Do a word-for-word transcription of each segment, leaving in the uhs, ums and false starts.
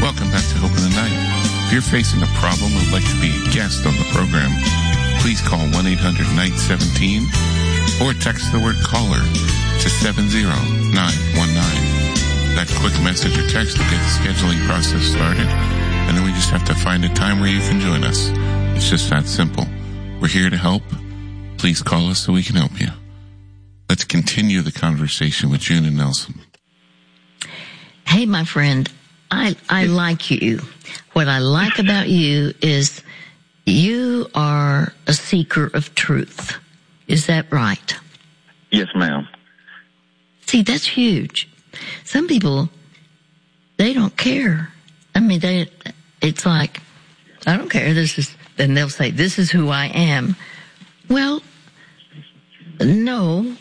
Welcome back to Hope in the Night. If you're facing a problem and would like to be a guest on the program, please call one eight hundred night seventeen or text the word caller to seven zero nine one nine. That quick message or text will get the scheduling process started, and then we just have to find a time where you can join us. It's just that simple. We're here to help. Please call us so we can help you. Let's continue the conversation with June and Nelson. Hey, my friend, I I like you. What I like about you is you are a seeker of truth. Is that right? Yes, ma'am. See, that's huge. Some people, they don't care. I mean, they, it's like, I don't care. This is, then they'll say, this is who I am. Well, no,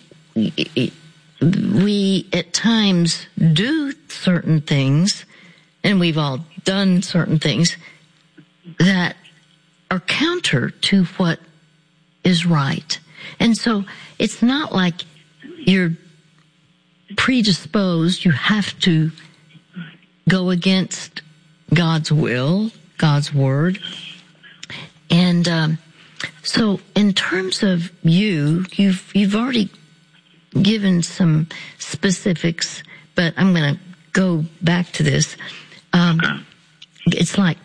we at times do certain things, and we've all done certain things that are counter to what is right. And so it's not like you're predisposed, you have to go against God's will, God's word. And um, so in terms of you, you've you've already given some specifics, but I'm going to go back to this. Um, it's like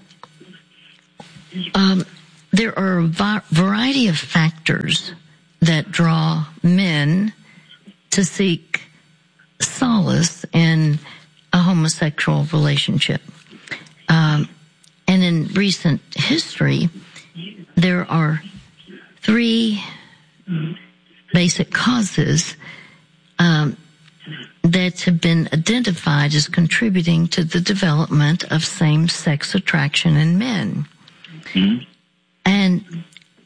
um, there are a va- variety of factors that draw men to seek solace in a homosexual relationship. Um, and in recent history, there are three basic causes um, that have been identified as contributing to the development of same-sex attraction in men. Mm-hmm. And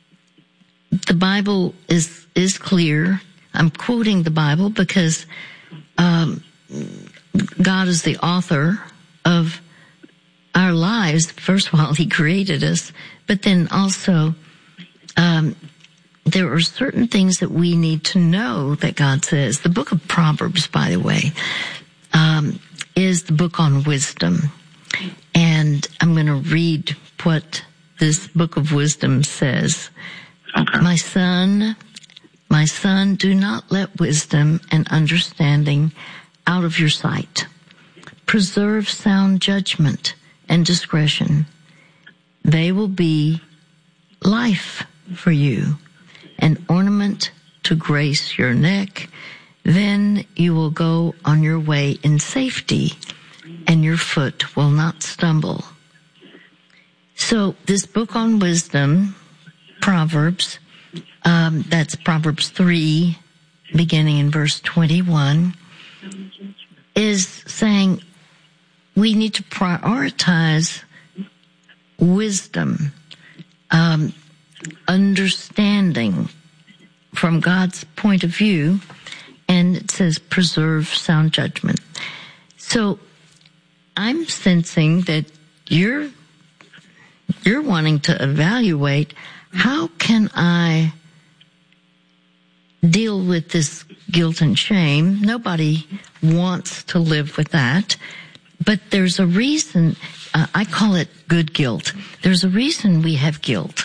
the Bible is is clear. I'm quoting the Bible because um, God is the author of our lives. First of all, He created us, but then also um, there are certain things that we need to know that God says. The book of Proverbs, by the way, um, is the book on wisdom. And I'm going to read what this book of wisdom says. Okay. My son, my son, do not let wisdom and understanding out of your sight. Preserve sound judgment and discretion. They will be life for you, an ornament to grace your neck. Then you will go on your way in safety, and your foot will not stumble. So this book on wisdom, Proverbs, um, that's Proverbs three, beginning in verse twenty-one, is saying we need to prioritize wisdom, um, understanding from God's point of view, and it says preserve sound judgment. So I'm sensing that you're you're wanting to evaluate, how can I deal with this guilt and shame? Nobody wants to live with that, but there's a reason. Uh, I call it good guilt. There's a reason we have guilt.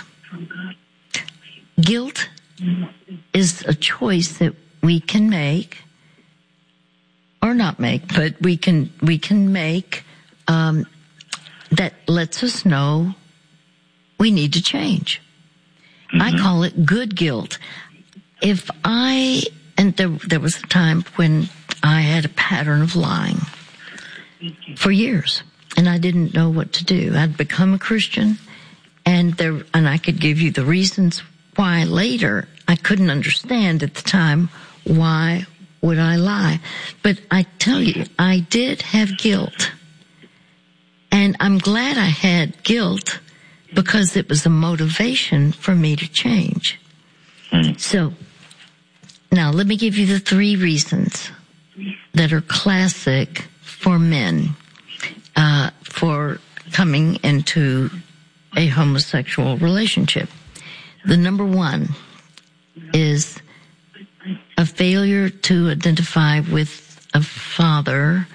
Guilt is a choice that we can make or not make, but we can we can make um, that lets us know we need to change. Mm-hmm. I call it good guilt. If I, and there, there was a time when I had a pattern of lying for years, and I didn't know what to do. I'd become a Christian, and there, and I could give you the reasons why later. I couldn't understand at the time, why would I lie? But I tell you, I did have guilt. And I'm glad I had guilt because it was a motivation for me to change. So, now let me give you the three reasons that are classic for men uh, for coming into a homosexual relationship. The number one is a failure to identify with a father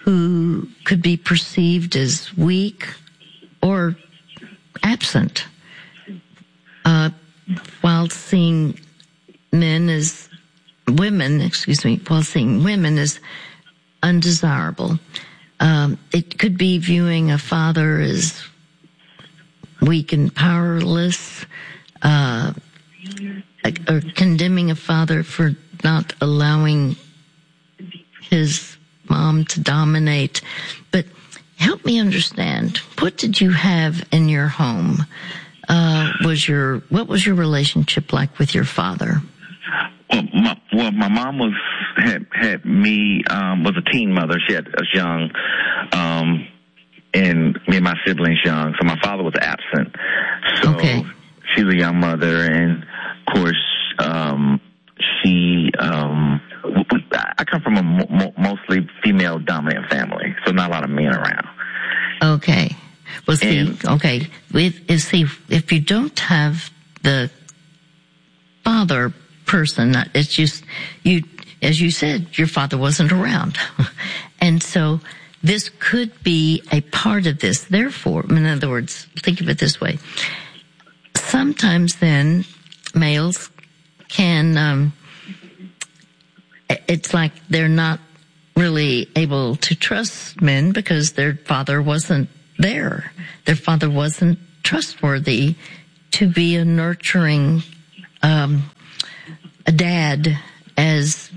who could be perceived as weak or absent, uh, while seeing men as women, excuse me, while seeing women as undesirable. Um, it could be viewing a father as weak and powerless, uh, or condemning a father for not allowing his mom to dominate. But help me understand, what did you have in your home? Uh, was your, what was your relationship like with your father? Well, my, well, my mom was, had, had me, um, was a teen mother. She had us young, um, and me and my siblings young. So my father was absent. So okay. She's a young mother, and of course, um, she, um, we, I come from a mo- mostly female dominant family, so not a lot of men around. Okay. Well, see, and, okay, if, if, see, if you don't have the father person, it's just, you, as you said, your father wasn't around. And so this could be a part of this. Therefore, in other words, think of it this way. Sometimes then males can, um, it's like they're not really able to trust men because their father wasn't there. Their father wasn't trustworthy to be a nurturing, um, a dad as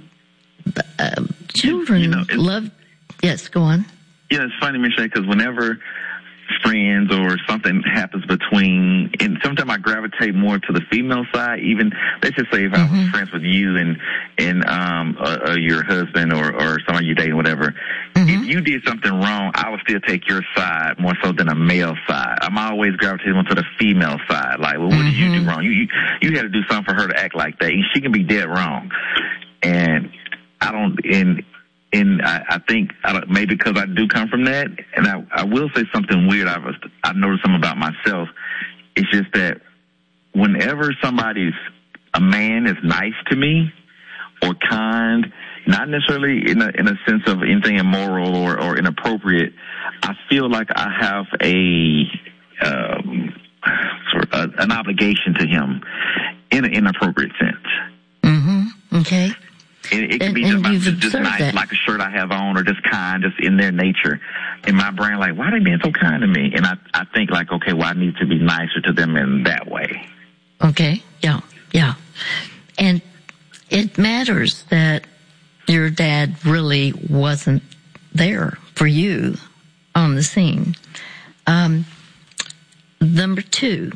uh, children you know, love. Yes, go on. Yeah, it's funny, Michelle, because whenever friends or something happens between, and sometimes I gravitate more to the female side. Even let's just say if mm-hmm. I was friends with you and and um uh, uh, your husband or or somebody you dating, whatever. Mm-hmm. If you did something wrong, I would still take your side more so than a male side. I'm always gravitating to the female side. Like, well, what mm-hmm. did you do wrong? You, you you had to do something for her to act like that. She can be dead wrong, and I don't. And And I, I think I don't, maybe because I do come from that, and I, I will say something weird. I've I've noticed something about myself. It's just that whenever somebody's a man is nice to me or kind, not necessarily in a in a sense of anything immoral or, or inappropriate, I feel like I have a um, sort of a, an obligation to him in an inappropriate sense. Mm-hmm. Okay. It, it can and, be just, and just, just nice, that. like a shirt I have on, or just kind, just in their nature. In my brain, like, why are they being so kind to me? And I, I think, like, okay, well, I need to be nicer to them in that way. Okay, yeah, yeah. And it matters that your dad really wasn't there for you on the scene. Um, number two,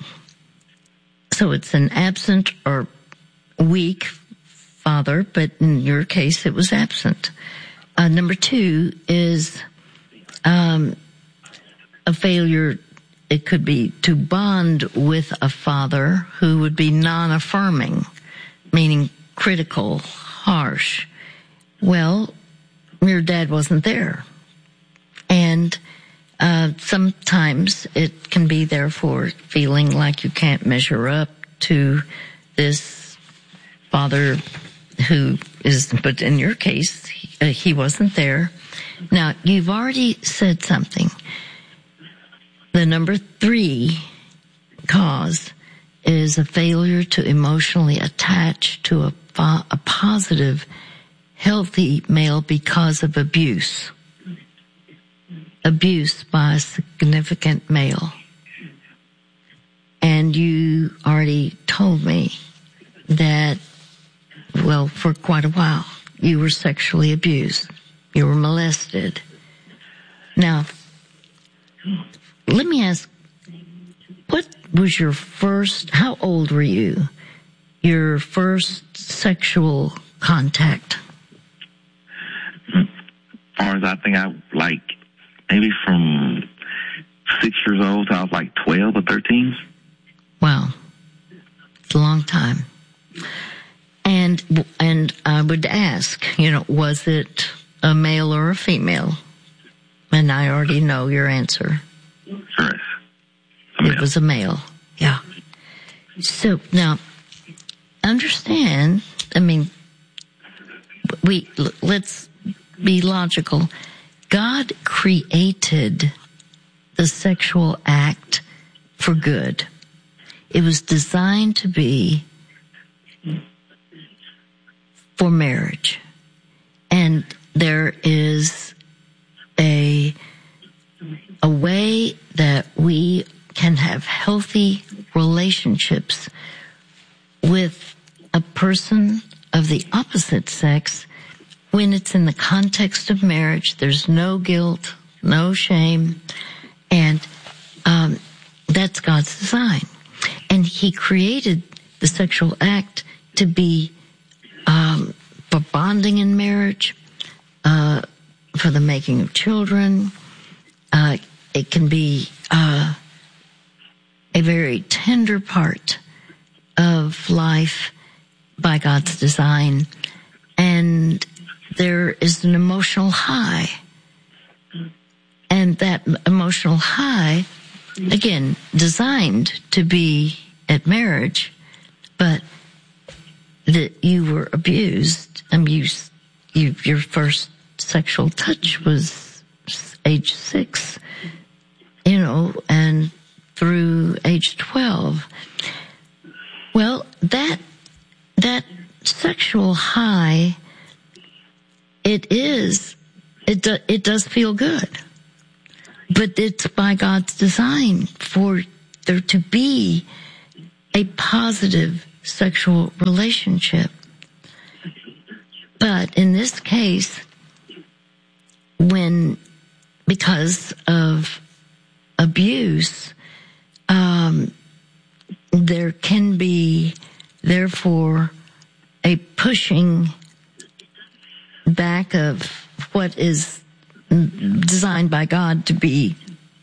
so it's an absent or weak father, but in your case, it was absent. Uh, number two is um, a failure. It could be to bond with a father who would be non-affirming, meaning critical, harsh. Well, your dad wasn't there. And uh, sometimes it can be, therefore, feeling like you can't measure up to this father who is, but in your case, he, uh, he wasn't there. Now, you've already said something. The number three cause is a failure to emotionally attach to a, a positive, healthy male because of abuse. Abuse by a significant male. And you already told me that, well, for quite a while, you were sexually abused. You were molested. Now, let me ask, what was your first, how old were you, your first sexual contact? As far as I think I, like, maybe from six years old to I was like twelve or thirteen. Wow. It's a long time. And, and I would ask, you know, was it a male or a female? And I already know your answer. Sure. It was a male. Yeah. So now, understand, I mean, we, let's be logical. God created the sexual act for good. It was designed to be for marriage. And there is a, a way that we can have healthy relationships with a person of the opposite sex when it's in the context of marriage. There's no guilt, no shame, and um, that's God's design. And He created the sexual act to be um, for bonding in marriage, uh, for the making of children. Uh, it can be uh, a very tender part of life by God's design. And there is an emotional high. And that emotional high, again, designed to be at marriage, but that you were abused. I mean, you, you, your first sexual touch was age six, you know, and through age twelve. Well, that, that sexual high, it is, it, do, it does feel good. But it's by God's design for there to be a positive sexual relationship. But in this case, when, because of abuse, um, there can be, therefore, a pushing back of what is designed by God to be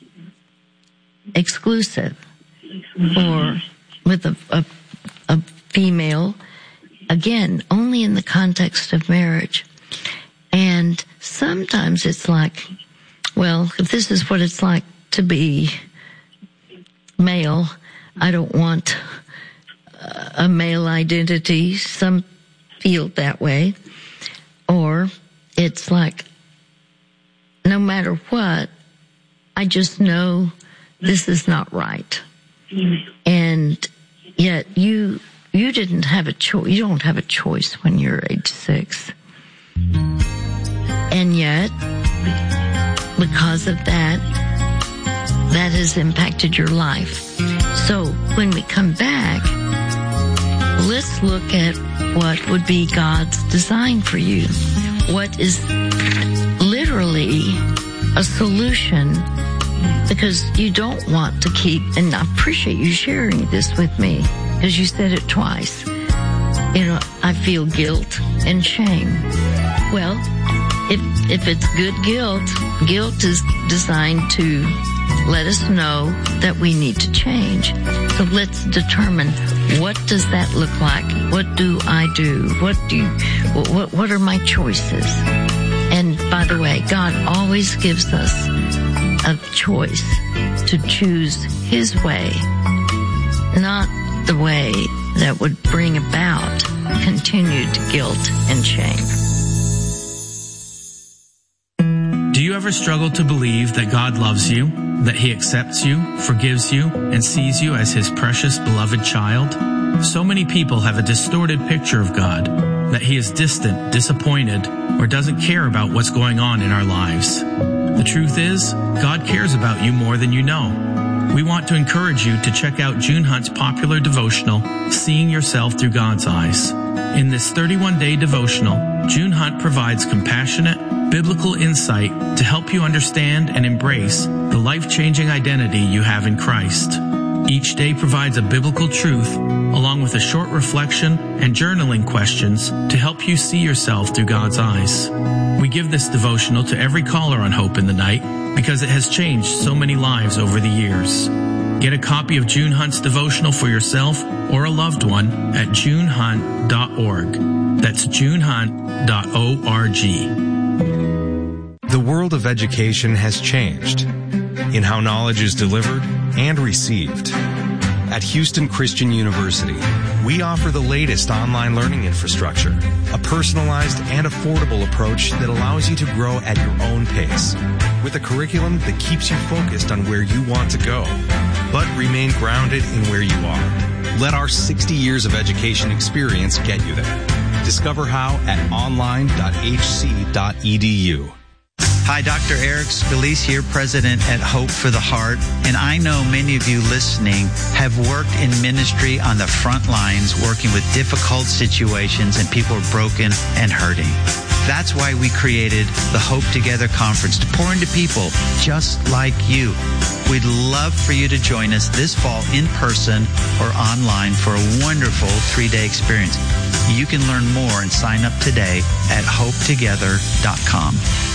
exclusive, or with a, a, a female, again, only in the context of marriage. And sometimes it's like, well, if this is what it's like to be male, I don't want a male identity. Some feel that way. Or it's like, no matter what, I just know this is not right. Mm-hmm. And yet you, you didn't have a choice. You don't have a choice when you're age six. And yet, because of that, that has impacted your life. So when we come back, let's look at what would be God's design for you. What is literally a solution, because you don't want to keep, and I appreciate you sharing this with me, because you said it twice. You know, I feel guilt and shame. Well, if if it's good guilt, guilt is designed to let us know that we need to change. So let's determine, what does that look like? What do I do? What do you, what what are my choices? And by the way, God always gives us a choice to choose His way, not the way that would bring about continued guilt and shame. Do you ever struggle to believe that God loves you, that He accepts you, forgives you, and sees you as His precious, beloved child? So many people have a distorted picture of God, that He is distant, disappointed, or doesn't care about what's going on in our lives. The truth is, God cares about you more than you know. We want to encourage you to check out June Hunt's popular devotional, Seeing Yourself Through God's Eyes. In this thirty-one day devotional, June Hunt provides compassionate, biblical insight to help you understand and embrace the life-changing identity you have in Christ. Each day provides a biblical truth, along with a short reflection and journaling questions to help you see yourself through God's eyes. We give this devotional to every caller on Hope in the Night because it has changed so many lives over the years. Get a copy of June Hunt's devotional for yourself or a loved one at june hunt dot org. That's june hunt dot org. The world of education has changed in how knowledge is delivered and received. At Houston Christian University, We offer the latest online learning infrastructure, a personalized and affordable approach that allows you to grow at your own pace, with a curriculum that keeps you focused on where you want to go, but remain grounded in where you are. Let our sixty years of education experience get you there. Discover how at online dot h c dot e d u. Hi, Doctor Eric Scalise here, President at Hope for the Heart. And I know many of you listening have worked in ministry on the front lines, working with difficult situations and people are broken and hurting. That's why we created the Hope Together Conference, to pour into people just like you. We'd love for you to join us this fall in person or online for a wonderful three-day experience. You can learn more and sign up today at hope together dot com.